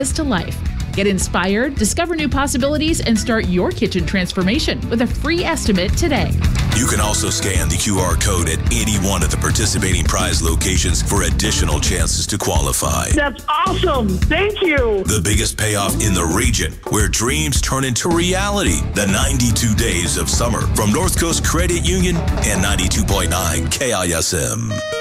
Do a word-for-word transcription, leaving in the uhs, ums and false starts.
to life. Get inspired, discover new possibilities, and start your kitchen transformation with a free estimate today. You can also scan the Q R code at any one of the participating prize locations for additional chances to qualify. That's awesome. Thank you. The biggest payoff in the region, where dreams turn into reality. The ninety-two days of summer from North Coast Credit Union and ninety-two point nine K I S M.